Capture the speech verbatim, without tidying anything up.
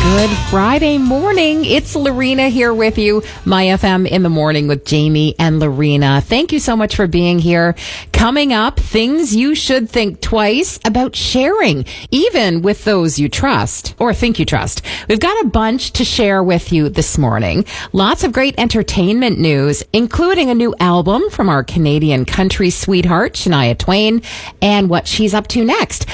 Good Friday morning. It's Lorena here with you. My F M in the morning with Jamie and Lorena. Thank you so much for being here. Coming up, things you should think twice about sharing, even with those you trust or think you trust. We've got a bunch to share with you this morning. Lots of great entertainment news, including a new album from our Canadian country sweetheart, Shania Twain, and what she's up to next.